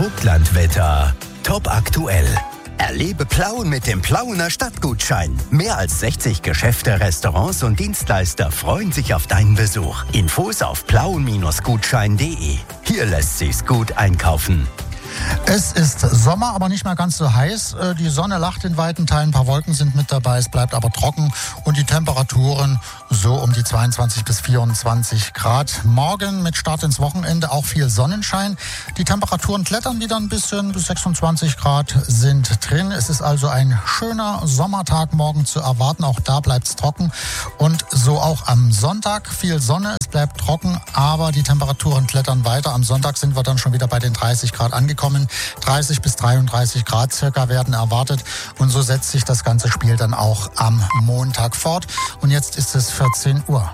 Vogtlandwetter. Top aktuell. Erlebe Plauen mit dem Plauener Stadtgutschein. Mehr als 60 Geschäfte, Restaurants und Dienstleister freuen sich auf deinen Besuch. Infos auf plauen-gutschein.de. Hier lässt sich's gut einkaufen. Es ist Sommer, aber nicht mehr ganz so heiß. Die Sonne lacht in weiten Teilen, ein paar Wolken sind mit dabei, es bleibt aber trocken und die Temperaturen so um die 22 bis 24 Grad. Morgen mit Start ins Wochenende auch viel Sonnenschein. Die Temperaturen klettern wieder ein bisschen, bis 26 Grad sind drin. Es ist also ein schöner Sommertag morgen zu erwarten, auch da bleibt es trocken. Und so auch am Sonntag viel Sonne, es bleibt trocken, aber die Temperaturen klettern weiter. Am Sonntag sind wir dann schon wieder bei den 30 Grad angekommen. 30 bis 33 Grad circa werden erwartet und so setzt sich das ganze Spiel dann auch am Montag fort. Und jetzt ist es 14 Uhr.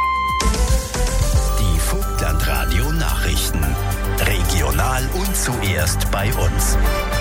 Die Vogtlandradio Nachrichten. Regional und zuerst bei uns.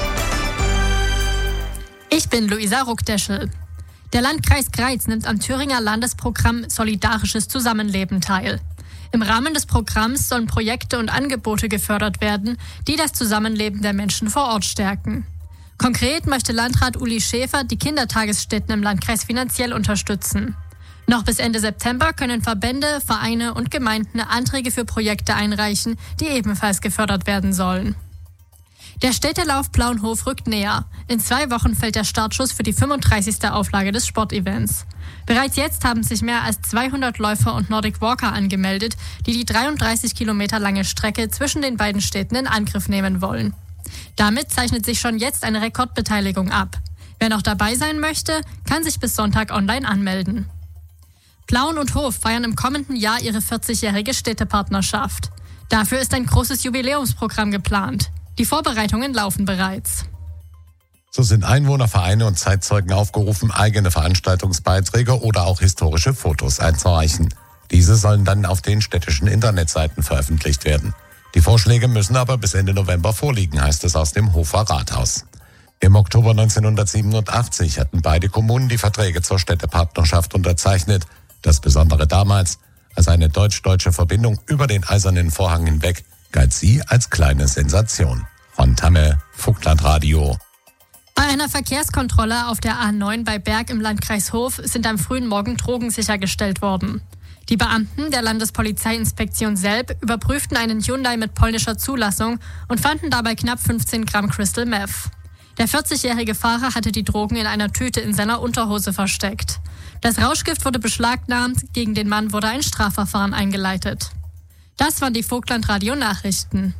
Ich bin Luisa Ruckdeschel. Der Landkreis Greiz nimmt am Thüringer Landesprogramm Solidarisches Zusammenleben teil. Im Rahmen des Programms sollen Projekte und Angebote gefördert werden, die das Zusammenleben der Menschen vor Ort stärken. Konkret möchte Landrat Uli Schäfer die Kindertagesstätten im Landkreis finanziell unterstützen. Noch bis Ende September können Verbände, Vereine und Gemeinden Anträge für Projekte einreichen, die ebenfalls gefördert werden sollen. Der Städtelauf Plauenhof rückt näher. In 2 Wochen fällt der Startschuss für die 35. Auflage des Sportevents. Bereits jetzt haben sich mehr als 200 Läufer und Nordic Walker angemeldet, die 33 Kilometer lange Strecke zwischen den beiden Städten in Angriff nehmen wollen. Damit zeichnet sich schon jetzt eine Rekordbeteiligung ab. Wer noch dabei sein möchte, kann sich bis Sonntag online anmelden. Plauen und Hof feiern im kommenden Jahr ihre 40-jährige Städtepartnerschaft. Dafür ist ein großes Jubiläumsprogramm geplant. Die Vorbereitungen laufen bereits. So sind Einwohner, Vereine und Zeitzeugen aufgerufen, eigene Veranstaltungsbeiträge oder auch historische Fotos einzureichen. Diese sollen dann auf den städtischen Internetseiten veröffentlicht werden. Die Vorschläge müssen aber bis Ende November vorliegen, heißt es aus dem Hofer Rathaus. Im Oktober 1987 hatten beide Kommunen die Verträge zur Städtepartnerschaft unterzeichnet. Das Besondere damals, als eine deutsch-deutsche Verbindung über den Eisernen Vorhang hinweg, galt sie als kleine Sensation. Ron Tamme, Vogtlandradio. Bei einer Verkehrskontrolle auf der A9 bei Berg im Landkreis Hof sind am frühen Morgen Drogen sichergestellt worden. Die Beamten der Landespolizeiinspektion Selb überprüften einen Hyundai mit polnischer Zulassung und fanden dabei knapp 15 Gramm Crystal Meth. Der 40-jährige Fahrer hatte die Drogen in einer Tüte in seiner Unterhose versteckt. Das Rauschgift wurde beschlagnahmt, gegen den Mann wurde ein Strafverfahren eingeleitet. Das waren die Vogtlandradio-Nachrichten.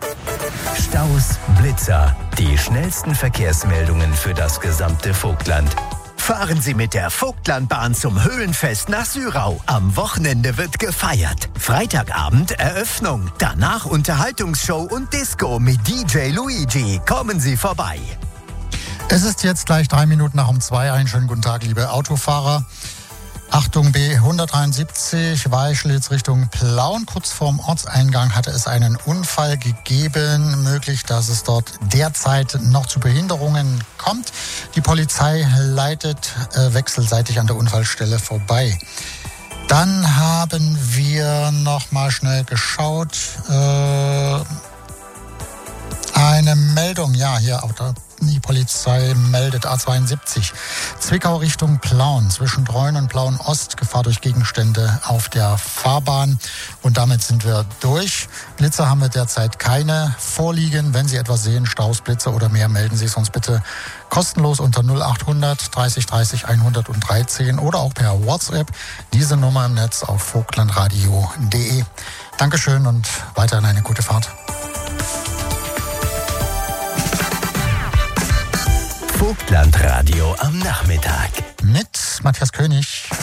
Staus, Blitzer, die schnellsten Verkehrsmeldungen für das gesamte Vogtland. Fahren Sie mit der Vogtlandbahn zum Höhlenfest nach Syrau. Am Wochenende wird gefeiert. Freitagabend Eröffnung. Danach Unterhaltungsshow und Disco mit DJ Luigi. Kommen Sie vorbei. Es ist jetzt gleich 3 Minuten nach um 2. Einen schönen guten Tag, liebe Autofahrer. Achtung, B173, Weischlitz Richtung Plauen. Kurz vorm Ortseingang hatte es einen Unfall gegeben. Möglich, dass es dort derzeit noch zu Behinderungen kommt. Die Polizei leitet wechselseitig an der Unfallstelle vorbei. Dann haben wir noch mal schnell geschaut. Eine Meldung, ja, hier auf der die Polizei meldet A72. Zwickau Richtung Plauen. Zwischen Treuen und Plauen Ost. Gefahr durch Gegenstände auf der Fahrbahn. Und damit sind wir durch. Blitzer haben wir derzeit keine vorliegen. Wenn Sie etwas sehen, Staus, Blitzer oder mehr, melden Sie es uns bitte kostenlos unter 0800 30 30 113 oder auch per WhatsApp. Diese Nummer im Netz auf vogtlandradio.de. Dankeschön und weiterhin eine gute Fahrt. Vogtlandradio am Nachmittag. Mit Matthias König.